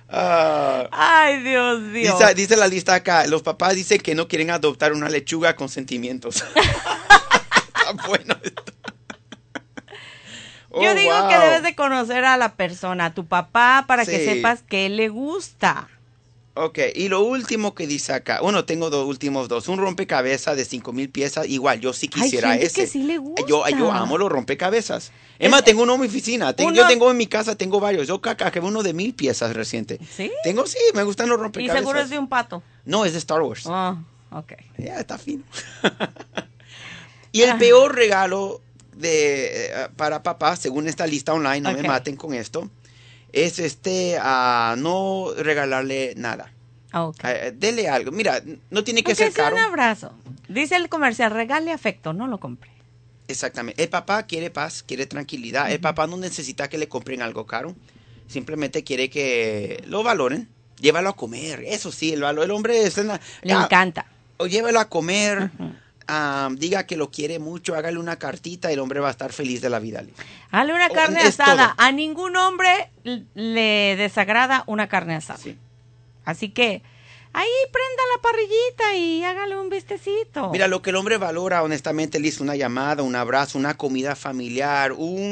Ah, Ay, Dios mío. dice la lista acá, los papás dicen que no quieren adoptar una lechuga con sentimientos. Está bueno esto. Yo Oh, digo wow. que debes de conocer a la persona, a tu papá, para que Sí. sepas qué le gusta. Ok, y lo último que dice acá, bueno, tengo últimos dos, un rompecabezas de 5,000 piezas, igual, yo sí Hay quisiera gente ese. que sí le gusta. Yo amo los rompecabezas. Es- Es más, tengo uno en mi oficina, yo uno- tengo en mi casa, tengo varios, yo acabé uno de 1,000 piezas reciente. ¿Sí? Sí, me gustan los Y rompecabezas. seguro es de un pato. No, es de Star Wars. Oh, ok. Ya, está fino. Y el peor regalo para papá, según esta lista online, no Ok. me maten con esto, es no regalarle nada. Ok. Dele algo. Mira, no tiene que Aunque ser sea caro. un abrazo. Dice el comercial, regale afecto, no lo compre. Exactamente. El papá quiere paz, quiere tranquilidad. El papá no necesita que le compren algo caro. Simplemente quiere que lo valoren. Llévalo a comer. Eso sí, el hombre es Le encanta. O llévalo a comer. Diga que lo quiere mucho. Hágale una cartita y el hombre va a estar feliz de la vida. Hazle una carne es asada. todo. A ningún hombre le desagrada una carne asada. Sí. Así que ahí prenda la parrillita y hágale un vistecito. Mira, lo que el hombre valora, honestamente, Liz, una llamada, un abrazo, una comida familiar,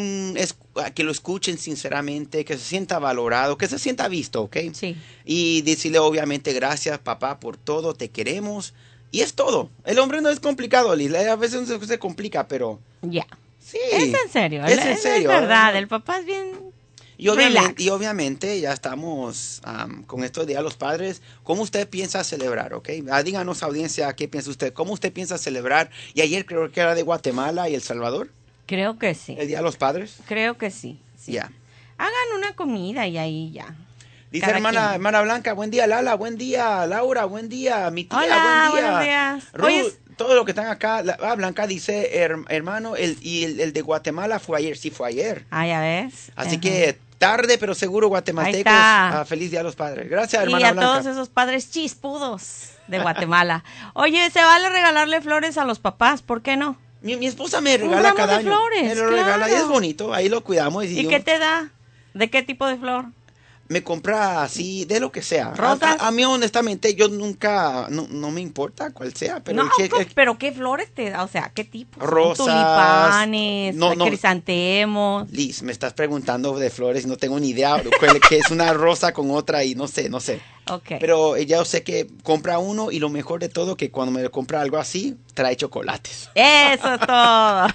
que lo escuchen sinceramente, que se sienta valorado, que se sienta visto, ¿ok? Sí. Y decirle, obviamente, gracias, papá, por todo, te queremos. Y es todo. El hombre no es complicado, Liz. A veces se complica, pero Ya. sí. Es en serio. Es en serio. Es verdad. El papá es bien... Y Relax. obviamente ya estamos con esto de Día de los Padres. ¿Cómo usted piensa celebrar? ¿Ok? Díganos, audiencia, ¿qué piensa usted? ¿Cómo usted piensa celebrar? Y ayer creo que era de Guatemala y El Salvador, Creo que sí. el Día de los Padres. Creo que sí. Sí. Ya. Hagan una comida y ahí ya. Dice Cada hermana quien. Blanca, buen día Lala, buen día Laura, buen día mi tía, Hola, buen día. buenos días. Ruth, Oye, todo lo que están acá. Blanca dice, hermano, el de Guatemala fue ayer, sí fue ayer. ah, ya ves. Así Ajá. que tarde, pero seguro Ahí guatemaltecos. está. Feliz Día de los Padres. Gracias, Y hermana a Blanca. todos esos padres chispudos de Guatemala. Oye, se vale regalarle flores a los papás, ¿por qué no? Mi esposa me regala ramo cada de año. flores, Me lo regala y es claro. bonito. Ahí lo cuidamos. ¿Y qué te da? ¿De qué tipo de flor? Me compra así, de lo que sea. ¿Rosas? A mí, honestamente, yo nunca, no me importa cuál sea. Pero No, pero ¿qué flores te da? O sea, ¿qué tipo? Rosas. Tulipanes, No. crisantemos. Liz, me estás preguntando de flores y no tengo ni idea que es una rosa con otra y no sé. Ok. Pero ya sé que compra uno y lo mejor de todo que cuando me compra algo así, trae chocolates. Eso es todo.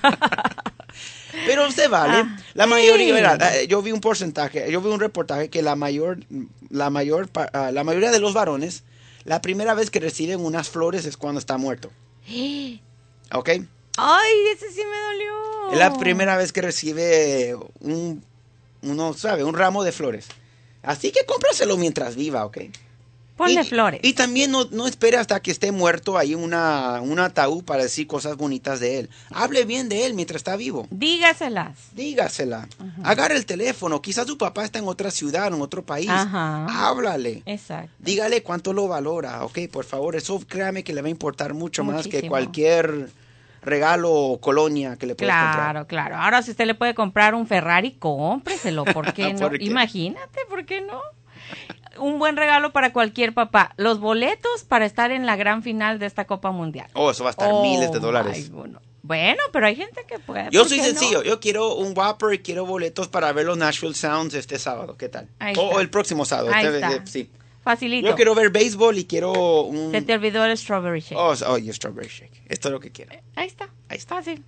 Pero se vale. La sí. mayoría, ¿verdad? Yo vi un reportaje que la mayoría de los varones, la primera vez que reciben unas flores es cuando está muerto. ¿Ok? Ay, ese sí me dolió. Es la primera vez que recibe un ramo de flores. Así que cómpraselo mientras viva, ¿ok? Ponle flores. Y también no espere hasta que esté muerto ahí un ataúd para decir cosas bonitas de él. Hable bien de él mientras está vivo. Dígaselas. Dígasela. Agarre el teléfono. Quizás su papá está en otra ciudad, en otro país. Ajá. Háblale. Exacto. Dígale cuánto lo valora, ¿ok? Por favor, eso créame que le va a importar mucho más que Muchísimo. cualquier regalo o colonia que le pueda comprar. Claro. Ahora, si usted le puede comprar un Ferrari, cómpreselo. ¿Por qué no? ¿Por qué? Imagínate, ¿por qué no? Un buen regalo para cualquier papá. Los boletos para estar en la gran final de esta Copa Mundial. Oh, eso va a estar miles de dólares. Bueno, pero hay gente que puede. Yo ¿por soy qué sencillo. no? Yo quiero un Whopper y quiero boletos para ver los Nashville Sounds este sábado. ¿Qué tal? Ahí O está. el próximo sábado. Ahí está. Sí. Facilito. Yo quiero ver béisbol y quiero un... Se te olvidó el strawberry shake. Y strawberry shake. Esto es lo que quiero. Ahí está. Ahí está. Fácil.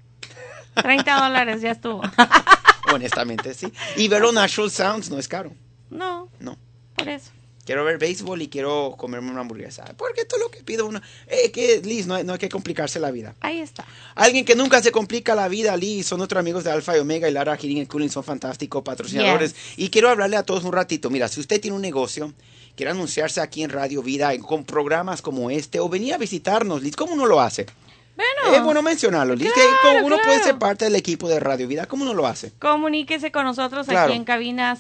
$30 ya estuvo. Honestamente, sí. Y ver los Nashville Sounds no es caro. No, No. por eso. Quiero ver béisbol y quiero comerme una hamburguesa. Porque esto es lo que pido uno. Liz, no hay que complicarse la vida. Ahí está. Alguien que nunca se complica la vida, Liz, son nuestros amigos de Alfa y Omega y Lara Girín y Cooling, son fantásticos patrocinadores. Yes. Y quiero hablarle a todos un ratito. Mira, si usted tiene un negocio, quiere anunciarse aquí en Radio Vida con programas como este o venir a visitarnos, Liz, ¿cómo uno lo hace? Bueno. Es bueno mencionarlo, Liz, Claro, que uno puede claro. ser parte del equipo de Radio Vida. ¿Cómo uno lo hace? Comuníquese con nosotros Claro. aquí en cabina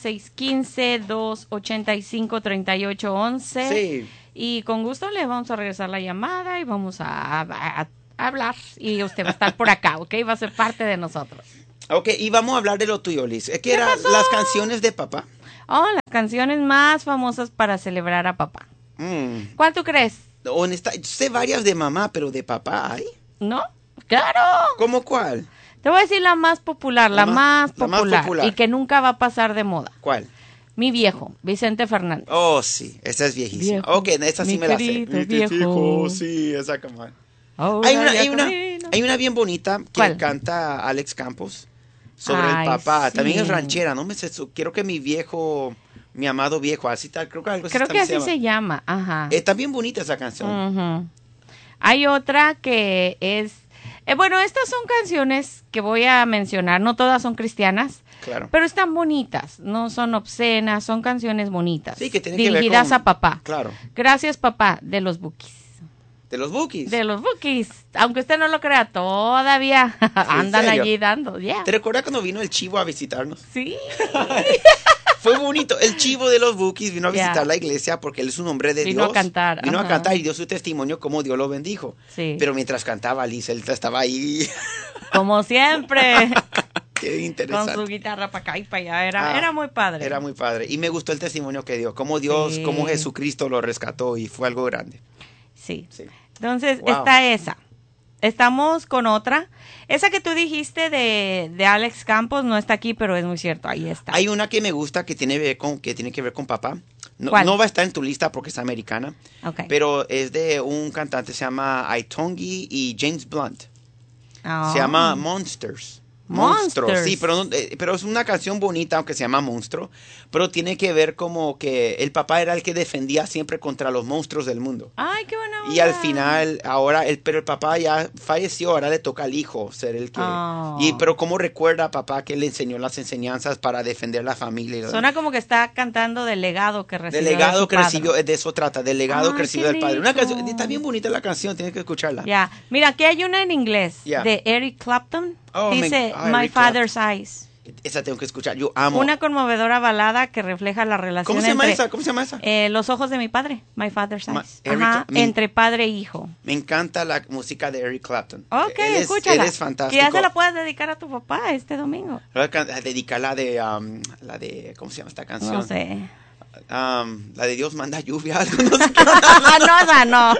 615-285-3811. Sí. Y con gusto le vamos a regresar la llamada y vamos a hablar. Y usted va a estar por acá, ¿ok? Va a ser parte de nosotros. Ok, y vamos a hablar de lo tuyo, Liz. ¿Qué ¿Qué eran pasó? las canciones de papá? Oh, las canciones más famosas para celebrar a papá. ¿Cuál tú crees? Honesta, yo sé varias de mamá, pero de papá hay. ¿No? ¡Claro! ¿Cómo cuál? Te voy a decir la más popular, la más popular. popular. Y que nunca va a pasar de moda. ¿Cuál? Mi viejo, Vicente Fernández. Oh, sí, esa es viejísima. Viejo, Ok, esa sí mi me la sé. querido Mi viejo. sí, esa como... Ahora ya camino. Hay una bien bonita que ¿Cuál? canta Alex Campos sobre Ay, el papá. sí. También es ranchera, no me sé. Quiero que mi viejo, mi amado viejo, así tal, creo que algo así Creo que también así se llama. Ajá. Está bien bonita esa canción. Ujú. Hay otra que es... bueno, estas son canciones que voy a mencionar. No todas son cristianas. Claro. Pero están bonitas. No son obscenas. Son canciones bonitas. Sí, que tienen que ver dirigidas con... a papá. Claro. Gracias, papá, de los Bukis. ¿De los Bukis? De los Bukis. Aunque usted no lo crea, todavía andan serio? allí dando. Yeah. ¿Te recuerdas cuando vino el Chivo a visitarnos? Sí. Fue bonito. El Chivo de los Bukis vino a visitar Yeah. la iglesia porque él es un hombre de Vino Dios. a cantar, Vino ajá. a cantar y dio su testimonio cómo Dios lo bendijo. Sí. Pero mientras cantaba, Liz, él estaba ahí. Como siempre. Qué Con interesante. su guitarra para acá y para allá. Era muy padre. Era muy padre. Y me gustó el testimonio que dio. Cómo Dios, Sí. cómo Jesucristo lo rescató y fue algo grande. Sí. Sí. Entonces, Wow. está esa. Estamos con otra. Esa que tú dijiste de Alex Campos no está aquí, pero es muy cierto. Ahí está. Hay una que me gusta que tiene que ver con papá. No, ¿Cuál? no va a estar en tu lista porque es americana. Ok. Pero es de un cantante, se llama Aitongi y James Blunt. Oh. Se llama Monsters. Monsters. Sí, pero es una canción bonita, aunque se llama Monstruo. Pero tiene que ver como que el papá era el que defendía siempre contra los monstruos del mundo. Ay, qué buena onda. Y al final, pero el papá ya falleció, ahora le toca al hijo ser el que... Oh. Pero cómo recuerda a papá que le enseñó las enseñanzas para defender la familia. Suena como que está cantando del legado que recibió. Del legado de su que padre. recibió, de eso trata, del legado Ay, que recibió qué del padre. Una rico. canción, está bien bonita la canción, tienes que escucharla. Ya. Mira, aquí hay una en inglés Ya. de Eric Clapton. Oh, Dice, ay, My Eric Father's Eyes. Esa tengo que escuchar, yo amo. Una conmovedora balada que refleja la relación ¿Cómo se llama entre esa? ¿Cómo se llama esa? Los ojos de mi padre, My Father's Eyes. Eric- Ajá, mi- entre padre e hijo. Me encanta la música de Eric Clapton. Ok, Él escúchala. es fantástico. Que ya se la puedes dedicar a tu papá este domingo. Voy a dedicar la de, ¿cómo se llama esta canción? No sé. La de Dios manda lluvia. Algo, no sé qué. No, esa no.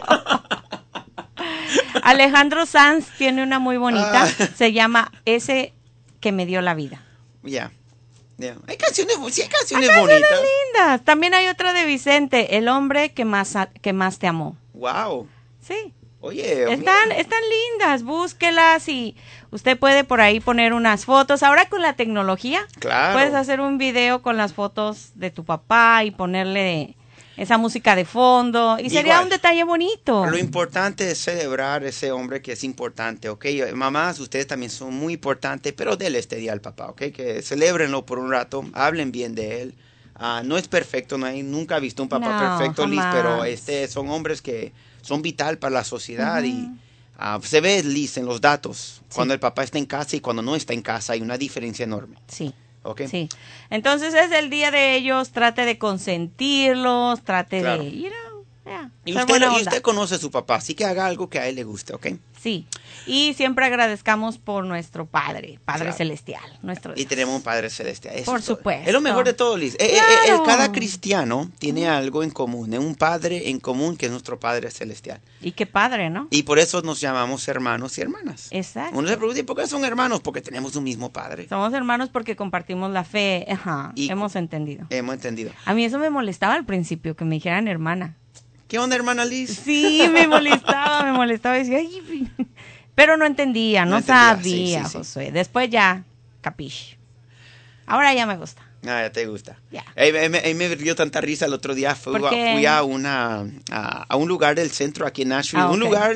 Alejandro Sanz tiene una muy bonita. Se llama Ese que me dio la vida. Ya. Hay canciones, sí hay canciones Hay canciones bonitas. lindas. También hay otra de Vicente, El hombre que más te amó. Wow. Sí. Oye, Están lindas, búsquelas y usted puede por ahí poner unas fotos. Ahora con la tecnología, Claro. puedes hacer un video con las fotos de tu papá y ponerle esa música de fondo y sería Igual. un detalle bonito. Lo importante es celebrar ese hombre que es importante, ¿ok? Mamás, ustedes también son muy importantes, pero denle este día al papá, ¿ok? Que celébrenlo por un rato, hablen bien de él. No es perfecto, nunca he visto un papá No, perfecto, Liz, jamás. pero son hombres que son vital para la sociedad y se ve, Liz, en los datos, cuando el papá está en casa y cuando no está en casa, hay una diferencia enorme, Sí. ¿ok? Sí. Entonces es el día de ellos, trate de consentirlos, trate Claro. de, Y ser usted, buena y onda. usted conoce a su papá, así que haga algo que a él le guste, ¿ok? Sí. Y siempre agradezcamos por nuestro Padre Claro. Celestial, nuestro Y Dios. tenemos un Padre Celestial. Eso Por es todo. supuesto. Es lo mejor de todo, Liz. Claro. Cada cristiano tiene algo en común, un Padre en común que es nuestro Padre Celestial. Y qué padre, ¿no? Y por eso nos llamamos hermanos y hermanas. Exacto. Uno se pregunta, ¿y por qué son hermanos? Porque tenemos un mismo Padre. Somos hermanos porque compartimos la fe. Ajá, Y- hemos entendido. Hemos entendido. A mí eso me molestaba al principio, que me dijeran hermana. ¿Qué onda, hermana Liz? Sí, me molestaba. Decía, "Ay", pero no entendía, no entendía, sabía, sí. Josué. Después ya, capiche. Ahora ya me gusta. Ah, ya te gusta. Ya. Me dio tanta risa el otro día. ¿Por qué? Fui a un lugar del centro aquí en Nashville. Ah, Un ok. lugar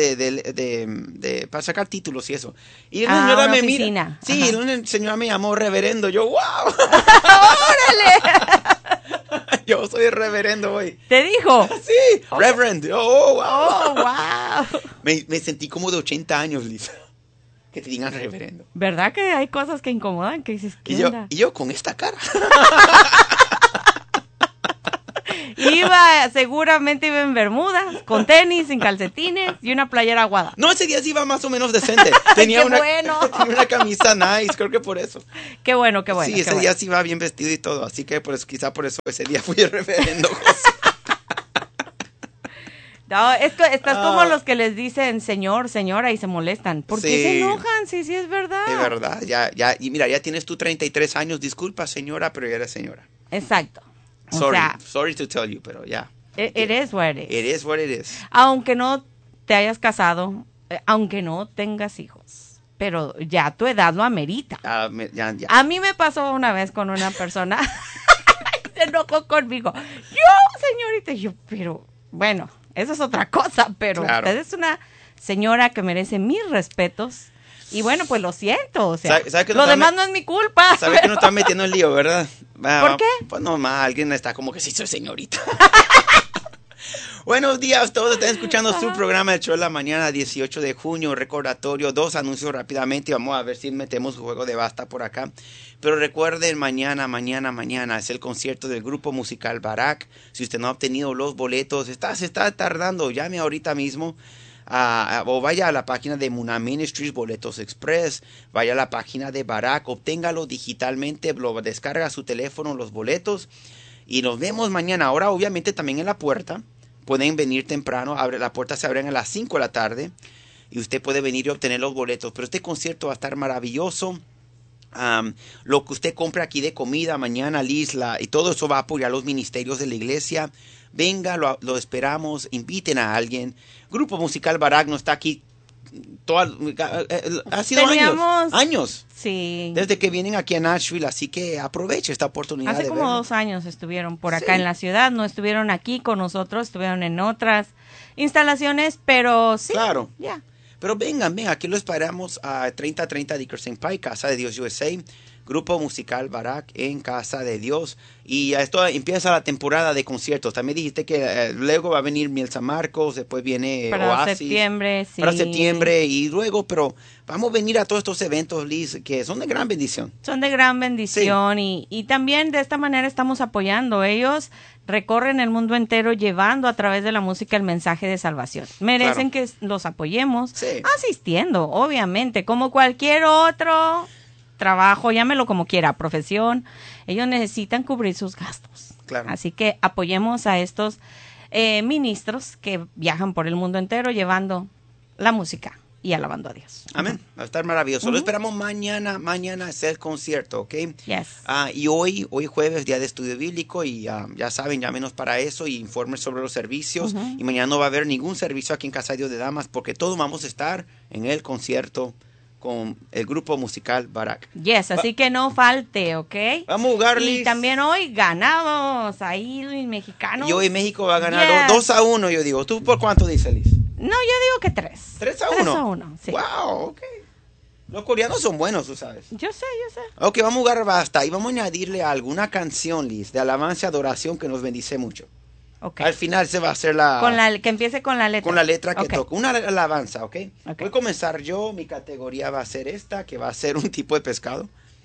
para sacar títulos y eso. Y la Ah, señora una me oficina. mira. Sí, Ajá. la señora me llamó reverendo. Yo, wow. ¡Órale! Yo soy reverendo hoy. ¿Te dijo? Sí, reverend. Oh, wow. Oh, wow. Me sentí como de 80 años, Liz. Que te digan reverendo. ¿Verdad que hay cosas que incomodan? Que dices, ¿qué Y onda? yo con esta cara. Seguramente iba en bermudas, con tenis, sin calcetines y una playera aguada. No, ese día sí iba más o menos decente. Tenía tenía una camisa nice, creo que por eso. Qué bueno. Sí, ese día sí iba bien vestido y todo, así que quizá por eso ese día fui el reverendo José. No, estás como los que les dicen señor, señora y se molestan. ¿Por qué se enojan? Sí, es verdad. Es verdad, y mira, ya tienes tú 33 años, disculpa señora, pero ya eres señora. Exacto. Sorry to tell you, pero ya. It is what it is. It is what it is. Aunque no te hayas casado, aunque no tengas hijos, pero ya tu edad lo amerita. Ya. A mí me pasó una vez con una persona, se enojó conmigo. Yo, señorita, pero bueno, eso es otra cosa, pero claro. Usted es una señora que merece mis respetos. Y bueno, pues lo siento, o sea, lo demás no es mi culpa. Sabes que no está metiendo en lío, ¿verdad? ¿Por qué? Pues nomás, alguien está como que sí soy señorita. Buenos días, todos están escuchando su programa El Show de la Mañana, 18 de junio, recordatorio, 2 anuncios rápidamente y vamos a ver si metemos un juego de basta por acá. Pero recuerden, mañana es el concierto del grupo musical Barak. Si usted no ha obtenido los boletos, se está tardando, llame ahorita mismo. O vaya a la página de Muna Ministries, Boletos Express, vaya a la página de Barak, obténgalo digitalmente, lo descarga a su teléfono los boletos y nos vemos mañana. Ahora obviamente también en la puerta, pueden venir temprano, la puerta se abre a las 5 de la tarde y usted puede venir y obtener los boletos, pero este concierto va a estar maravilloso. Lo que usted compre aquí de comida mañana, Liz, y todo eso va a apoyar los ministerios de la iglesia. Venga, lo esperamos, inviten a alguien. Grupo Musical Barak no está aquí ha sido años. Sí. Desde que vienen aquí a Nashville, así que aproveche esta oportunidad. Hace como 2 años estuvieron por acá en la ciudad, no estuvieron aquí con nosotros, estuvieron en otras instalaciones, pero sí. Claro. Ya. Pero vengan, aquí lo esperamos a 3030 Dickerson Pike, Casa de Dios USA. Grupo Musical Barak en Casa de Dios. Y esto empieza la temporada de conciertos. También dijiste que luego va a venir Miel San Marcos, después viene para Oasis. Septiembre, sí. Para septiembre y luego, pero vamos a venir a todos estos eventos, Liz, que son de gran bendición. Son de gran bendición y también de esta manera estamos apoyando. Ellos recorren el mundo entero llevando a través de la música el mensaje de salvación. Merecen que los apoyemos asistiendo, obviamente, como cualquier otro trabajo, llámelo como quiera, profesión, ellos necesitan cubrir sus gastos. Claro. Así que apoyemos a estos ministros que viajan por el mundo entero llevando la música y alabando a Dios. Amén. Va a estar maravilloso. Lo esperamos mañana es el concierto, ¿ok? Yes. Y hoy jueves, día de estudio bíblico, y ya saben, llámenos para eso y informen sobre los servicios. Y mañana no va a haber ningún servicio aquí en Casa de Dios de Damas porque todos vamos a estar en el concierto con el grupo musical Barak. Yes, así que no falte, ¿ok? Vamos a jugar, Liz. Y también hoy ganamos ahí los mexicanos. Y hoy México va a ganar 2-1, yo digo. ¿Tú por cuánto dices, Liz? No, yo digo que 3. 3-1. 3-1, sí. Wow, ok. Los coreanos son buenos, tú sabes. Yo sé. Ok, vamos a jugar basta y vamos a añadirle alguna canción, Liz, de alabanza y adoración que nos bendice mucho. Okay. Al final se va a hacer que empiece con la letra. Con la letra que toca. Una alabanza, ¿ok? Okay. Voy a comenzar yo. Mi categoría va a ser esta, que va a ser un tipo de pescado.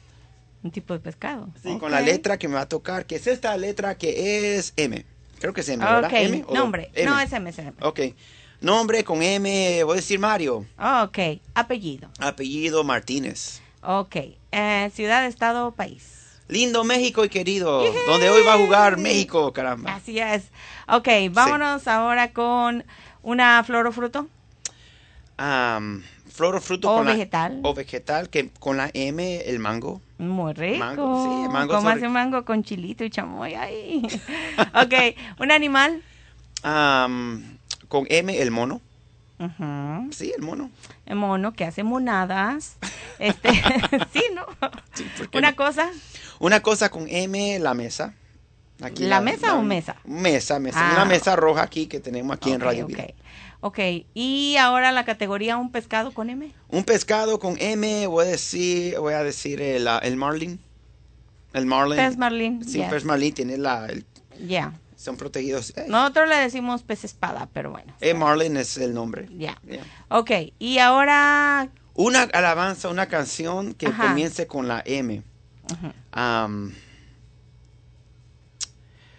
Un tipo de pescado. Sí, okay. Con la letra que me va a tocar, que es esta letra que es M. Creo que es M, ¿verdad? M. Nombre. M. No, es M, es M. Ok. Nombre con M, voy a decir Mario. Ok. Apellido. Apellido Martínez. Ok. Ciudad, estado, país. Lindo México y querido, donde hoy va a jugar México, caramba. Así es. Ok, vámonos ahora con una flor o fruto. Flor o fruto o con vegetal. O vegetal, que con la M, el mango. Muy rico. Mango, sí, mango. ¿Cómo hace mango con chilito y chamoy ahí? Ok, un animal. Con M, el mono. Sí, el mono. El mono que hace monadas. Sí, ¿no? Sí, una cosa. Una cosa con M, la mesa. Aquí ¿La mesa o mesa? Mesa. Una mesa roja aquí que tenemos aquí en Radio Vida. Ok, y ahora la categoría un pescado con M. Un pescado con M, voy a decir el marlin. El marlin. Pez marlin. Sí, pez marlin tiene son protegidos. Nosotros le decimos pez espada, pero bueno. Marlin es el nombre. Ya. Ok, y ahora... Una alabanza, una canción que comience con la M.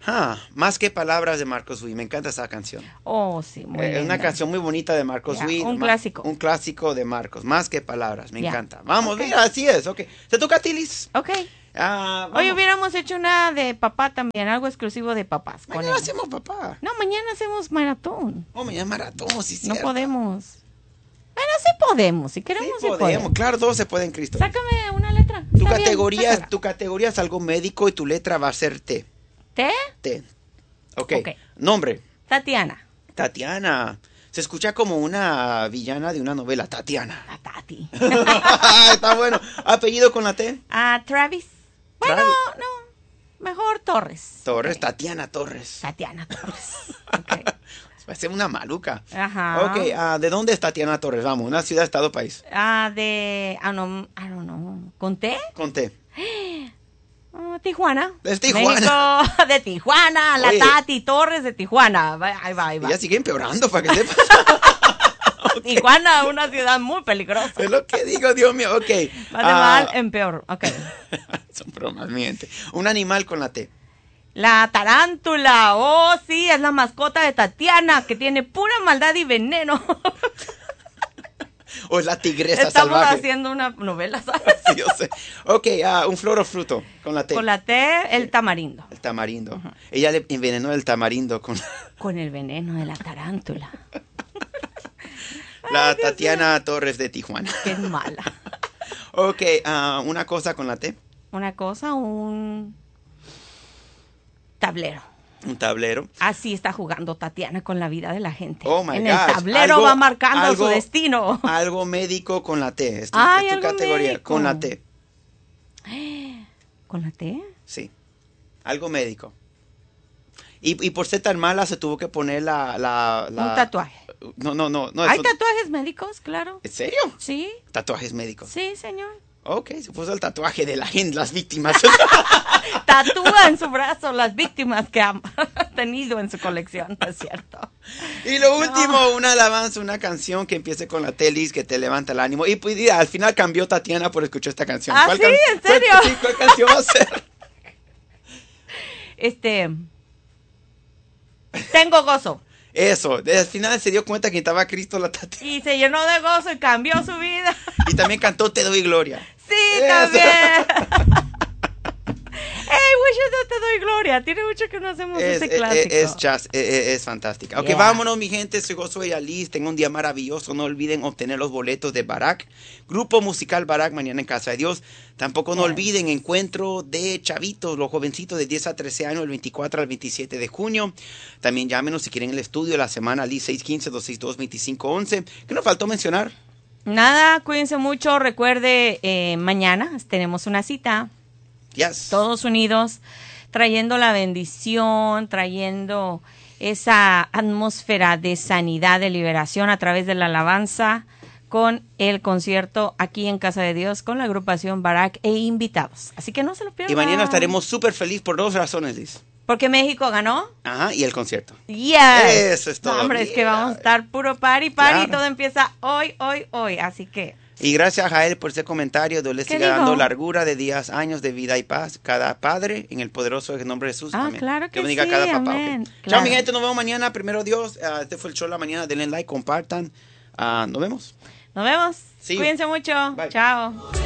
Más que palabras de Marcos Witt. Me encanta esa canción. Oh, sí, muy Es una canción muy bonita de Marcos Witt. Un clásico. Un clásico de Marcos. Más que palabras. Me encanta. Vamos, mira, así es. Ok. ¿Te toca a ti, Liz? Ok. Hoy hubiéramos hecho una de papá también, algo exclusivo de papás. Mañana hacemos papá. No, mañana hacemos maratón. Mañana maratón, sí, no podemos. Bueno, sí podemos, si queremos sí podemos. Claro, todos se puede en Cristo. Sácame una letra. Tu categoría es algo médico y tu letra va a ser T. ¿T? T. Ok. Nombre. Tatiana. Tatiana. Se escucha como una villana de una novela. Tatiana. La Tati. Está bueno. ¿Apellido con la T? Travis. Bueno, no. Mejor Torres. Torres, Tatiana Torres. Tatiana Torres. Va a ser una maluca. Ajá. Ok, ¿de dónde es Tatiana Torres? Vamos, una ciudad, estado, país. I don't know. ¿Con T? Con T. Tijuana. Es Tijuana. México, de Tijuana, la Tati Torres de Tijuana. Ahí va. Ya sigue empeorando, para que sepas. Okay. Tijuana, una ciudad muy peligrosa. Es lo que digo, Dios mío, ok. Va de mal en peor, ok. Son bromas, mi gente. Un animal con la T. La tarántula, oh sí, es la mascota de Tatiana, que tiene pura maldad y veneno. O es la tigresa salvaje. Estamos haciendo una novela, ¿sabes? Sí, yo sé. Ok, un flor o fruto con la T. Con la T, el tamarindo. El tamarindo. Ella le envenenó el tamarindo con... Con el veneno de la tarántula. La Tatiana Torres de Tijuana. Qué mala. Ok, una cosa con la T. Una cosa, un tablero. Un tablero. Así está jugando Tatiana con la vida de la gente. Oh my En gosh. el tablero va marcando su destino. Algo médico con la T. Es tu categoría. Médico. Con la T. ¿Con la T? Sí. Algo médico. Y por ser tan mala se tuvo que poner un tatuaje. No. ¿Hay tatuajes médicos? Claro. ¿En serio? Sí. ¿Tatuajes médicos? Sí, señor. Ok, se puso el tatuaje de la gente, las víctimas. Tatúa en su brazo las víctimas que ha tenido en su colección, ¿no es cierto? Y lo último, una alabanza, una canción que empiece con la Telis, que te levanta el ánimo. Y pues, al final cambió Tatiana por escuchar esta canción. ¿Ah, sí? ¿En serio? ¿Cuál canción va a ser? Tengo gozo. Eso, al final se dio cuenta que estaba Cristo la Tatiana. Y se llenó de gozo y cambió su vida. Y también cantó Te doy gloria. Sí, eso. También. Wishes, te doy gloria. Tiene mucho que no hacemos ese clásico. Es fantástica. Ok, vámonos, mi gente. Soy Josué Alice. Tengo un día maravilloso. No olviden obtener los boletos de Barak. Grupo musical Barak, mañana en Casa de Dios. Tampoco no olviden encuentro de chavitos, los jovencitos de 10 a 13 años, el 24 al 27 de junio. También llámenos si quieren el estudio la semana, Alice 615-262-2511. ¿Qué nos faltó mencionar? Nada, cuídense mucho. Recuerde, mañana tenemos una cita. Yes. Todos unidos, trayendo la bendición, trayendo esa atmósfera de sanidad, de liberación a través de la alabanza, con el concierto aquí en Casa de Dios, con la agrupación Barak e invitados. Así que no se lo pierdan. Y mañana estaremos súper felices por 2 razones, Liz. Porque México ganó. Ajá, y el concierto. Yes. Eso es todo. No, hombre, es que vamos a estar puro party, claro. Todo empieza hoy. Así que... Y gracias a Jael por ese comentario. Dios le siga dando largura de días, años de vida y paz. Cada padre, en el poderoso nombre de Jesús. Amén. Claro que bendiga sí, a cada papá. Amén. Okay. Chao, mi gente. Nos vemos mañana. Primero Dios. Este fue el show de la mañana. Denle like, compartan. Nos vemos. Nos vemos. Cuídense mucho. Bye. Chao.